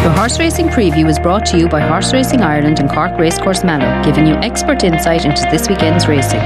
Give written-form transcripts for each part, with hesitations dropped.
The Horse Racing Preview is brought to you by Horse Racing Ireland and Cork Racecourse Mallow, giving you expert insight into this weekend's racing.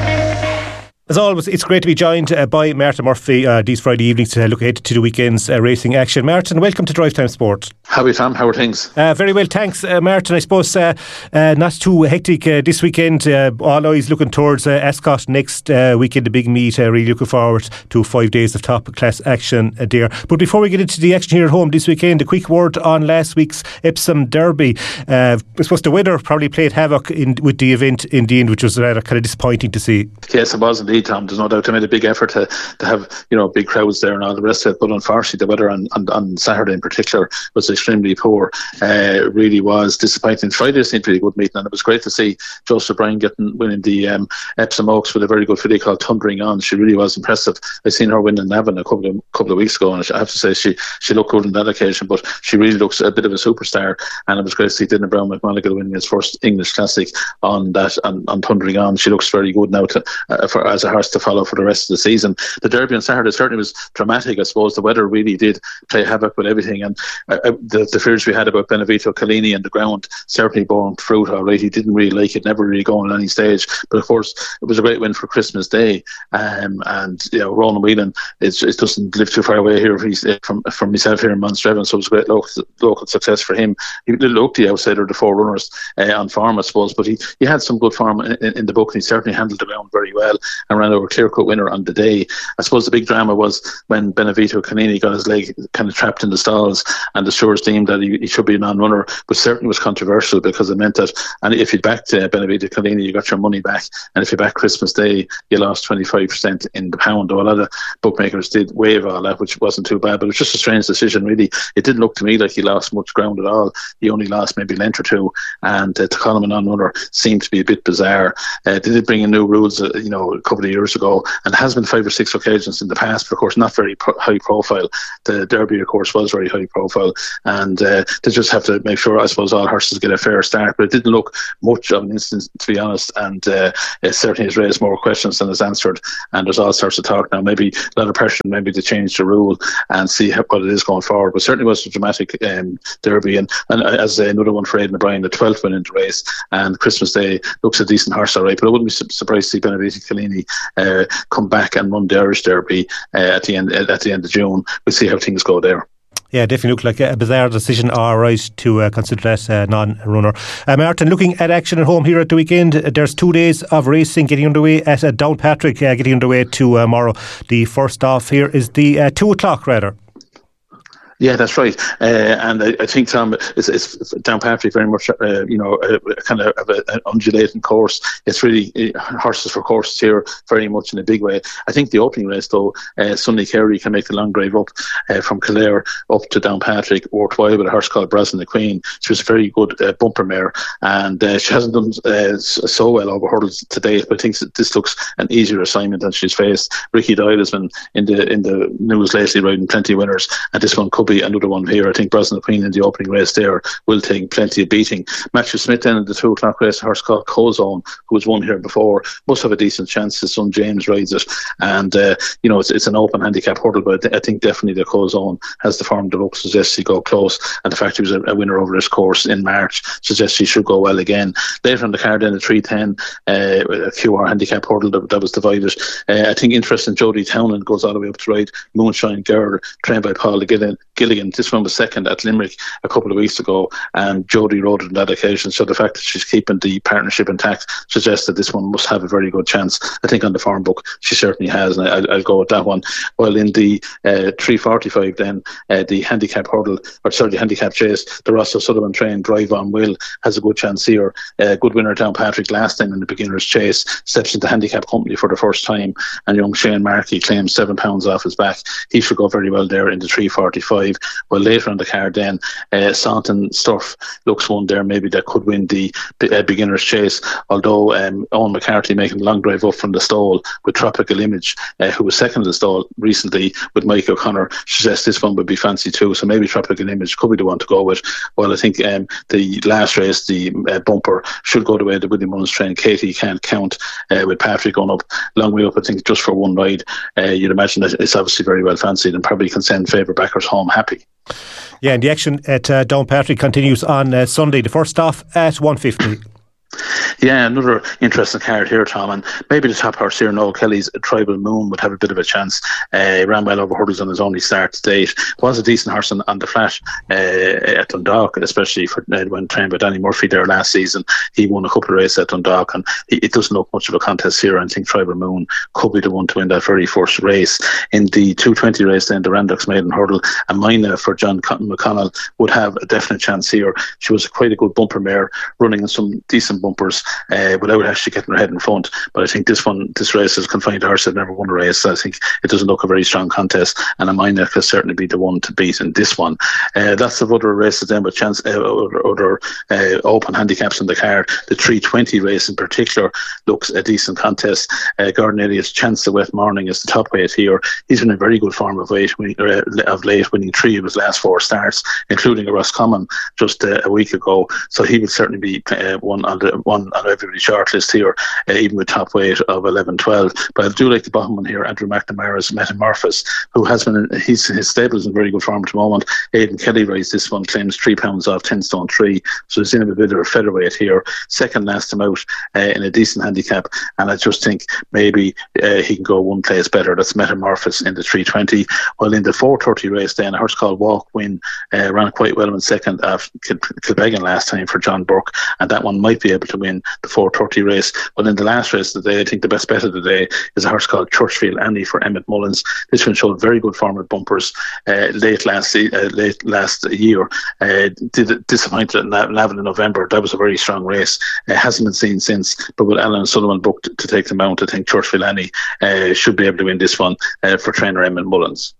As always, it's great to be joined by Martin Murphy these Friday evenings to look ahead to the weekend's racing action. Martin, welcome to Drive Time Sport. How are you, Tom? How are things? Very well, thanks. Martin, I suppose not too hectic this weekend. All eyes looking towards Ascot next weekend, the big meet. Really looking forward to 5 days of top class action there. But before we get into the action here at home this weekend, a quick word on last week's Epsom Derby. I suppose the weather probably played havoc with the event in the end, which was rather kind of disappointing to see. Yes, it was indeed, Tom. There's no doubt they made a big effort to have big crowds there and all the rest of it, but unfortunately the weather on Saturday in particular was extremely poor. It really was disappointing. Friday seemed to be a good meeting, and it was great to see Joseph Bryan winning the Epsom Oaks with a very good filly called Thundering On. She really was impressive. I seen her win in Navan a couple of weeks ago, and I have to say she looked good on that occasion, but she really looks a bit of a superstar, and it was great to see Dylan Brown McMonagall winning his first English Classic on Thundering On. She looks very good now as a horse to follow for the rest of the season. The Derby on Saturday certainly was dramatic. I suppose the weather really did play havoc with everything, and the fears we had about Benevito Cellini and the ground certainly bore fruit. All right, he didn't really like it, never really going at any stage, but of course it was a great win for Christmas Day. And Ronan Whelan it doesn't live too far away here. He's from myself here in Monstrevan, so it was a great local success for him. He looked the outsider of the four runners on form, I suppose, but he had some good form in the book, and he certainly handled the ground very well and ran over clear-cut winner on the day. I suppose the big drama was when Benevito Cellini got his leg kind of trapped in the stalls, and the stewards deemed that he should be a non-runner, but certainly was controversial because it meant that, and if you backed Benevito Cellini, you got your money back, and if you backed Christmas Day, you lost 25% in the pound. Though a lot of bookmakers did waive all that, which wasn't too bad, but it was just a strange decision, really. It didn't look to me like he lost much ground at all. He only lost maybe a length or two, and to call him a non-runner seemed to be a bit bizarre. They did bring in new rules, a couple of years ago, and has been 5 or 6 occasions in the past, but of course not very high profile. The Derby, of course, was very high profile, and they just have to make sure, I suppose, all horses get a fair start, but it didn't look much of an instance, to be honest, and it certainly has raised more questions than it's answered, and there's all sorts of talk now, maybe a lot of pressure maybe to change the rule and see what it is going forward, but certainly was a dramatic Derby, and as another one for Aidan O'Brien, the 12th win in the race, and Christmas Day looks a decent horse, all right, but I wouldn't be surprised to see Benevito Cellini come back and run the Irish Derby at the end of June. We'll see how things go there. Yeah, definitely looked like a bizarre decision, all right, to consider that non-runner. Martin, looking at action at home here at the weekend, there's 2 days of racing getting underway at Downpatrick, getting underway tomorrow. The first off here is the 2 o'clock, rather. Yeah, that's right. And I think, Tom, it's Downpatrick very much, kind of an undulating course. It's really horses for courses here very much in a big way. I think the opening race, though, Sunny Carey can make the long drive up from Kildare up to Downpatrick worthwhile with a horse called Brazen the Queen. She was a very good bumper mare, and she hasn't done so well over hurdles to date, but I think this looks an easier assignment than she's faced. Ricky Doyle has been in the news lately, riding plenty of winners, and this one could be another one here. I think Brazen the Queen in the opening race there will take plenty of beating. Matthew Smith then in the 2 o'clock race, a horse called Cozone, who has won here before, must have a decent chance. His son James rides it, and it's an open handicap hurdle, but I think definitely the Cozone has the form. The book suggests he go close, and the fact he was a winner over this course in March suggests he should go well again. Later on the card then the 310 a QR handicap hurdle that was divided. I think interesting, Jodie Townend goes all the way up to ride Moonshine Girl, trained by Paul Gilligan. This one was second at Limerick a couple of weeks ago, and Jodie rode it on that occasion, so the fact that she's keeping the partnership intact suggests that this one must have a very good chance. I think on the form book she certainly has, and I'll go with that one. While in the 345 then, the handicap handicap chase, the Ross O'Sullivan trained Drive On Will has a good chance here. Good winner Downpatrick last time in the beginner's chase, steps into handicap company for the first time, and young Shane Markey claims £7 off his back. He should go very well there in the 345. Well, later on the card then, Saunton Stuff looks one there maybe that could win the beginner's chase, although Owen McCarthy making a long drive up from the stall with Tropical Image, who was second in the stall recently with Mike O'Connor, suggests this one would be fancy too, so maybe Tropical Image could be the one to go with. Well, I think the last race, the bumper, should go the way of the William Mullins train Katie Can't Count, with Patrick going up, long way up, I think just for one ride. You'd imagine that it's obviously very well fancied and probably can send favourite backers home happy. Yeah, and the action at Downpatrick continues on Sunday. The first off at 1:50. Yeah, another interesting card here, Tom, and maybe the top horse here, Noel Kelly's Tribal Moon, would have a bit of a chance. Ran well over hurdles on his only start to date. Was a decent horse on the flat at Dundalk, especially for when trained by Danny Murphy there last season. He won a couple of races at Dundalk, and it doesn't look much of a contest here. I think Tribal Moon could be the one to win that very first race. In the 2:20 race, then the Randox Maiden Hurdle, and Mina for John McConnell would have a definite chance here. She was quite a good bumper mare, running in some decent bumpers without actually getting her head in front. But I think this race is confined to horse that never won a race. So I think it doesn't look a very strong contest, and Amina could certainly be the one to beat in this one. Lots of other races then with chance, other open handicaps on the card. The 3:20 race in particular looks a decent contest. Gordon Elliott's Chance the Wet Morning is the top weight here. He's been in very good form of late, winning 3 of his last 4 starts, including a Roscommon just a week ago. So he will certainly be one on everybody's short list here, even with top weight of 11-12. But I do like the bottom one here, Andrew McNamara's Metamorphosis, who has been his stable's in very good form at the moment. Aidan Kelly rides this one, claims 3 pounds off 10 stone 3, so he's in a bit of a featherweight here. Second last him out in a decent handicap, and I just think maybe he can go one place better. That's Metamorphosis in the 3:20. Well, in the 4:30 race then, a horse called Walk Win ran quite well in second after Kilbeggan last time for John Burke, and that one might be able to win the 4:30 race. But in the last race of the day, I think the best bet of the day is a horse called Churchfield Annie for Emmett Mullins. This one showed very good form at bumpers late last year. Did disappoint at Navan in November. That was a very strong race. Hasn't been seen since, but with Alan Sullivan booked to take the mount, I think Churchfield Annie should be able to win this one for trainer Emmett Mullins.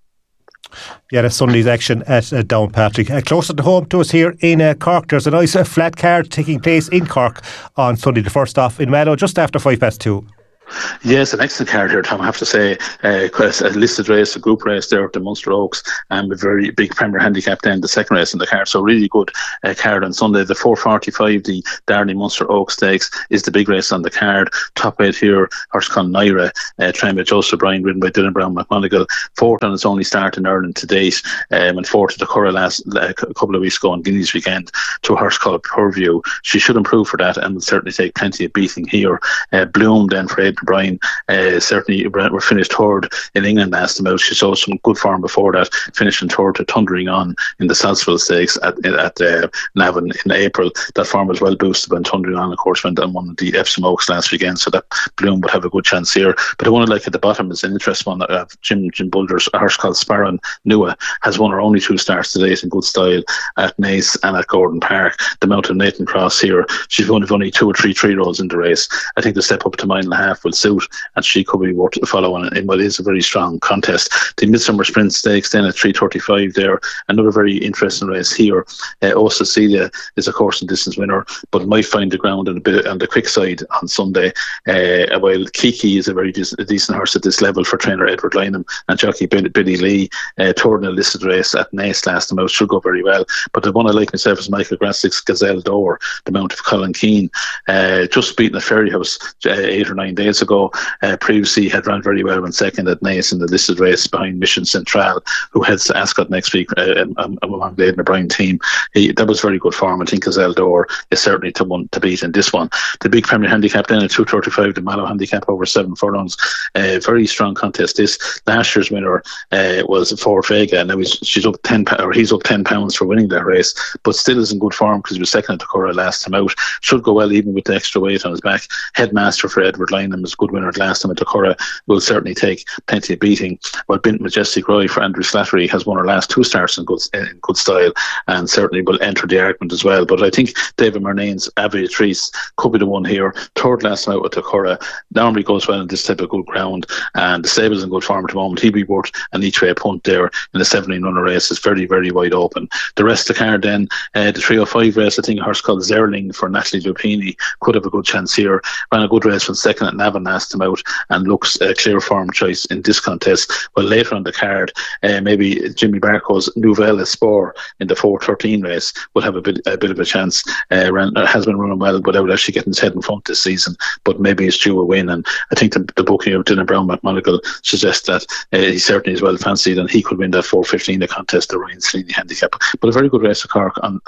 Yeah, that's Sunday's action at Downpatrick. Closer to home to us here in Cork, there's a nice flat card taking place in Cork on Sunday, the first off in Mallow, just after 2:05. Yes, an excellent card here, Tom. I have to say, a listed race, a group race there at the Munster Oaks, and a very big Premier handicap then, the second race in the card. So really good card on Sunday. The 4:45, the Darnley Munster Oaks Stakes, is the big race on the card. Top weight here, horse called Naira, trained by Joseph Bryan, ridden by Dylan Brown McMonigal. Fourth on its only start in Ireland to date, and fourth at the Curragh a couple of weeks ago on Guineas weekend to a horse called Purview. She should improve for that and will certainly take plenty of beating here. Bloom then for Aidan Bryan, certainly were finished third in England last time out. She saw some good form before that, finishing third to Thundering On in the Salzville Stakes at Navan in April. That form was well boosted when Thundering On, of course, went on one of the Epsom Oaks last weekend, so that Bloom would have a good chance here. But the one I like at the bottom is an interesting one. Jim Boulder's a horse called Sparrow Nua has won her only 2 starts to date in good style at Naas and at Gordon Park. The Mount of Nathan Cross here, she's one of only 2 or 3 3-year-olds in the race. I think the step up to 1.5 will suit, and she could be worth following in what is a very strong contest. The Midsummer Sprint Stakes then at 3:35 there, another very interesting race here. Cecilia is a course and distance winner, but might find the ground a bit on the quick side on Sunday. While Kiki is a very decent horse at this level for trainer Edward Lynham and jockey Billy Lee, third in a listed race at Naas last time out, should go very well. But the one I like myself is Michael Grassick's Gazelle d'Or, the mount of Colin Keane, just beaten the Ferry House 8 or 9 days ago. Previously had run very well in second at Naas in the listed race behind Mission Central, who heads to Ascot next week among the Aidan O'Brien team. That was very good form. I think Gazelle d'Or is certainly to beat in this one. The big Premier handicap then at 2:35, the Mallow handicap over 7 furlongs. Very strong contest. This last year's winner was Ford Vega. Now he's up 10 pounds for winning that race, but still is in good form because he was second at the Curragh last time out. Should go well even with the extra weight on his back. Headmaster for Edward Lynham is a good winner last time at the Curragh, will certainly take plenty of beating. While Bint Majestic Roy for Andrew Slattery has won her last 2 starts in good style, and certainly will enter the argument as well. But I think David Murnane's Aviatrice could be the one here. Third last night at the Curragh, normally goes well in this type of good ground, and the stable's in good form at the moment. He'd be worth an each way punt there in the 17-runner race. It's very, very wide open. The rest of the card then, the 3:05 race, I think a horse called Zerling for Natalie Lupini could have a good chance here. Ran a good race from second at Navan last time out and looks a clear form choice in this contest. Well, later on the card, maybe Jimmy Barco's Nouvelle Espoir in the 4:13 race will have a bit of a chance. Has been running well without actually getting his head in front this season, but maybe he's due a win. And I think the booking of Dylan Brown McMonagle suggests that he certainly is well fancied and he could win that 4:15 the contest, the Ryan Sweeney handicap. But a very good race at Cork on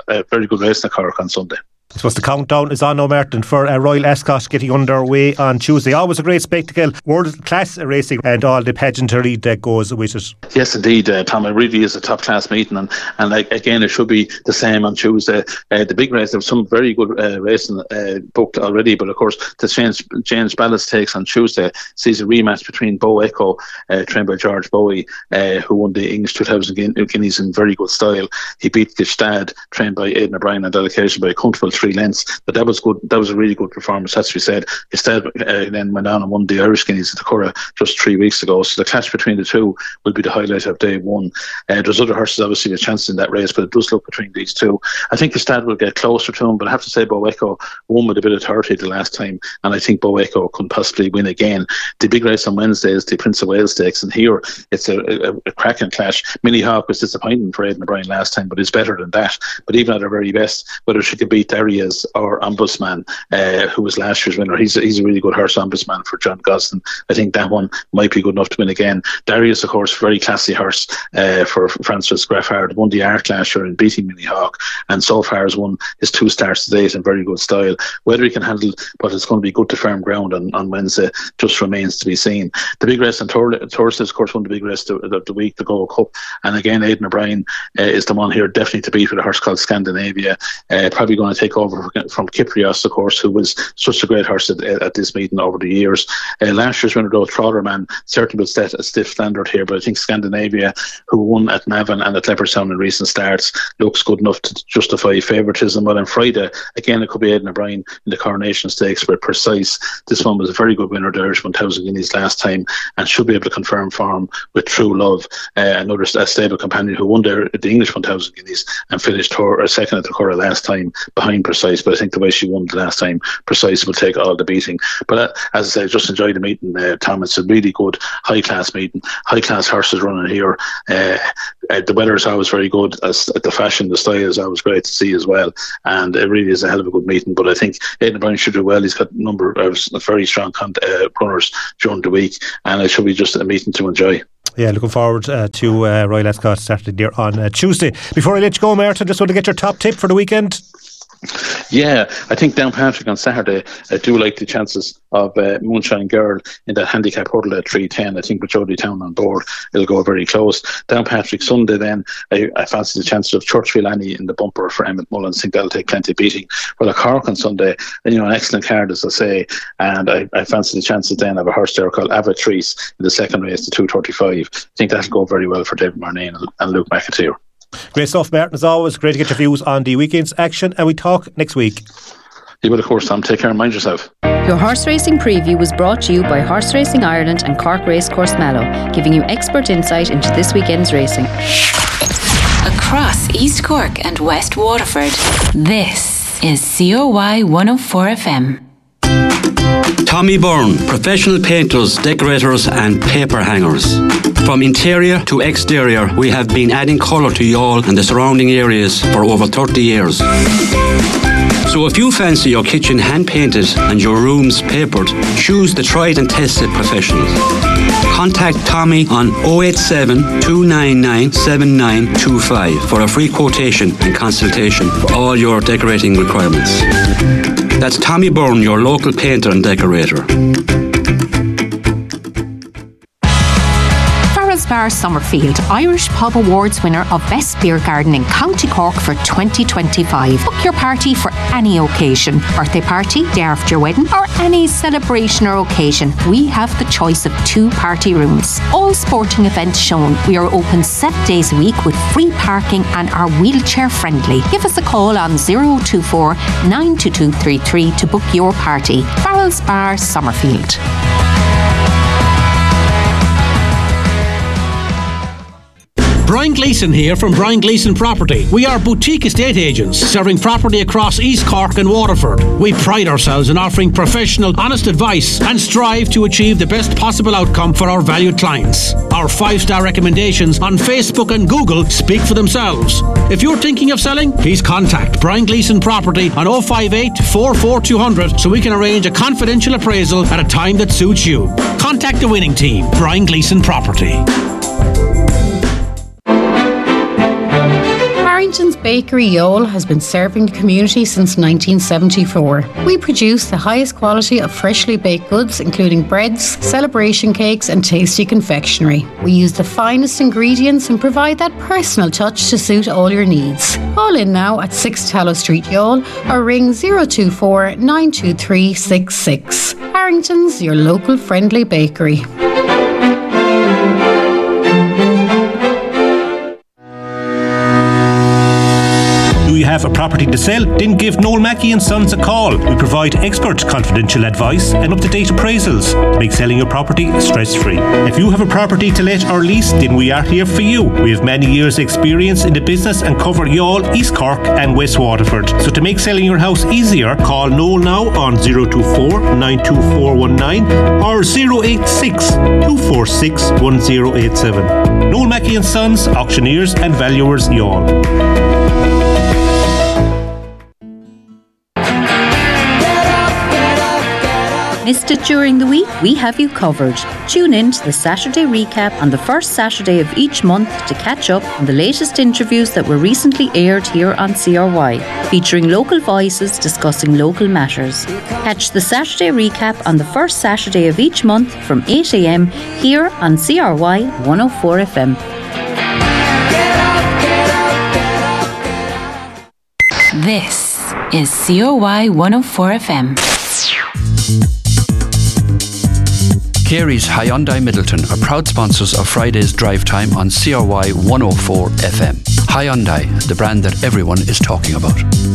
Sunday. I suppose the countdown is on now, Martin, for Royal Ascot getting underway on Tuesday. Always a great spectacle, world class racing and all the pageantry that goes with it. Yes, indeed, Tom. It really is a top class meeting, and again, it should be the same on Tuesday. The big race, there's some very good racing booked already, but of course, the James Ballas Stakes on Tuesday sees a rematch between Bo Echo, trained by George Bowie, who won the English 2000 Guineas in very good style. He beat Gestad, trained by Aidan O'Brien, on delegation by a comfortable 3 lengths, but that was good. That was a really good performance, that's to be said. Gestad then went on and won the Irish Guineas at the Curragh just 3 weeks ago, so the clash between the two will be the highlight of day one. There's other horses obviously a chance in that race, but it does look between these two. I think Gestad will get closer to him, but I have to say Bo Echo won with a bit of authority the last time, and I think Bo Echo can possibly win again. The big race on Wednesday is the Prince of Wales Stakes, and here it's a cracking clash. Minnie Hawk was disappointing for Aidan O'Brien last time, but is better than that. But even at her very best, whether she could beat Darius or Ombudsman, who was last year's winner, he's a really good horse, Ombudsman, for John Gosden. I think that one might be good enough to win again. Darius, of course, very classy horse for Francis Graffard, won the Arc last year in beating Minnie Hawk, and so far has won his 2 starts to date in very good style. Whether he can handle, but it's going to be good to firm ground on Wednesday, just remains to be seen. The big race on Thursday, of course, won the big race of the week, the Gold Cup, and again Aidan O'Brien is the one here definitely to beat with a horse called Scandinavia, probably going to take over from Kyprios, of course, who was such a great horse at this meeting over the years. Last year's winner, though, Trawlerman, certainly will set a stiff standard here, but I think Scandinavia, who won at Navan and at Leopardstown in recent starts, looks good enough to justify favouritism. Well, on Friday, again, it could be Aidan O'Brien in the Coronation Stakes with Precise. This one was a very good winner, the Irish 1000 Guineas last time, and should be able to confirm form with True Love, another stable companion who won the English 1000 Guineas and finished second at the Curragh last time behind Precise. But I think the way she won the last time, Precise will take all the beating. But as I say, just enjoyed the meeting, Tom. It's a really good high class meeting, high class horses running here. The weather is always very good, as the fashion, the style is always great to see as well, and it really is a hell of a good meeting. But I think Aidan O'Brien should do well. He's got a number of very strong runners during the week, and it should be just a meeting to enjoy. Yeah, looking forward to Royal Ascot Saturday there on Tuesday. Before I let you go, Martin, just want to get your top tip for the weekend. Yeah, I think Downpatrick on Saturday, I do like the chances of Moonshine Girl in that handicap hurdle at 3:10. I think with Jodie Town on board, it'll go very close. Downpatrick Sunday then, I fancy the chances of Churchville Annie in the bumper for Emmett Mullins. I think that'll take plenty of beating. Well, at Cork on Sunday, an excellent card, as I say, and I fancy the chances then of a horse there called Avatrice in the second race, the 2:35. I think that'll go very well for David Marnane and Luke McAteer. Great stuff, Martin, as always. Great to get your views on the weekend's action, and we talk next week. Yeah, but of course, Tom, take care and mind yourself. Your horse racing preview was brought to you by Horse Racing Ireland and Cork Racecourse Mallow, giving you expert insight into this weekend's racing. Across East Cork and West Waterford, this is COY 104 FM. Tommy Byrne, professional painters, decorators and paper hangers. From interior to exterior, we have been adding colour to Youghal and the surrounding areas for over 30 years. So if you fancy your kitchen hand-painted and your rooms papered, choose the tried and tested professionals. Contact Tommy on 087 299 7925 for a free quotation and consultation for all your decorating requirements. That's Tommy Byrne, your local painter and decorator. Bar Summerfield, Irish Pub Awards winner of Best Beer Garden in County Cork for 2025. Book your party for any occasion, birthday party, day after your wedding, or any celebration or occasion. We have the choice of 2 party rooms. All sporting events shown. We are open 7 days a week with free parking and are wheelchair friendly. Give us a call on 024 92233 to book your party. Farrell's Bar Summerfield. Brian Gleeson here from Brian Gleeson Property. We are boutique estate agents serving property across East Cork and Waterford. We pride ourselves in offering professional, honest advice and strive to achieve the best possible outcome for our valued clients. Our 5-star recommendations on Facebook and Google speak for themselves. If you're thinking of selling, please contact Brian Gleeson Property on 058 44200 so we can arrange a confidential appraisal at a time that suits you. Contact the winning team, Brian Gleeson Property. Harrington's Bakery Youghal has been serving the community since 1974. We produce the highest quality of freshly baked goods, including breads, celebration cakes and tasty confectionery. We use the finest ingredients and provide that personal touch to suit all your needs. Call in now at 6 Tallow Street, Youghal, or ring 024 923 66. Harrington's, your local friendly bakery. Do you have a property to sell? Then give Noel Mackey & Sons a call. We provide expert confidential advice and up-to-date appraisals to make selling your property stress-free. If you have a property to let or lease, then we are here for you. We have many years' experience in the business and cover Youghal, East Cork and West Waterford. So to make selling your house easier, call Noel now on 024 92419 or 086 246 1087. Noel Mackey & Sons, Auctioneers and Valuers, Youghal. Missed it during the week? We have you covered. Tune in to the Saturday recap on the first Saturday of each month to catch up on the latest interviews that were recently aired here on CRY, featuring local voices discussing local matters. Catch the Saturday recap on the first Saturday of each month from 8 a.m. here on CRY 104 FM. This is CRY 104 FM. Carey's Hyundai Middleton are proud sponsors of Friday's drive time on CRY 104 FM. Hyundai, the brand that everyone is talking about.